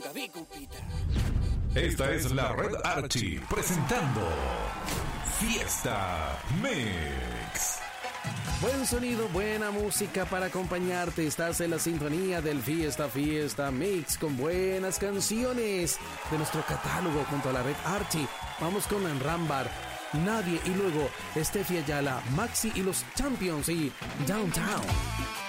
David Compita. Esta es la Red Archie presentando Fiesta Mix. Buen sonido, buena música para acompañarte. Estás en la sintonía del Fiesta Mix con buenas canciones de nuestro catálogo junto a la Red Archie. Vamos con Rambar, Nadie y luego Steffi Ayala, Maxi y los Champions y Downtown.